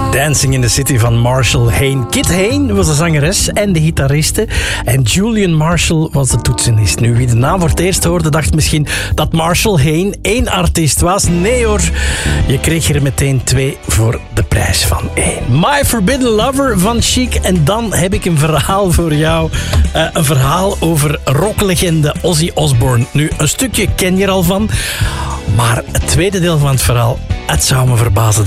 Dancing in the City van Marshall Hayne. Kit Hayne was de zangeres en de gitariste. En Julian Marshall was de toetsenist. Nu, wie de naam voor het eerst hoorde, dacht misschien dat Marshall Hayne één artiest was. Nee hoor, je kreeg er meteen 2 voor de prijs van 1. My Forbidden Lover van Chic. En dan heb ik een verhaal voor jou. Een verhaal over rocklegende Ozzy Osbourne. Nu, een stukje ken je er al van. Maar het tweede deel van het verhaal, het zou me verbazen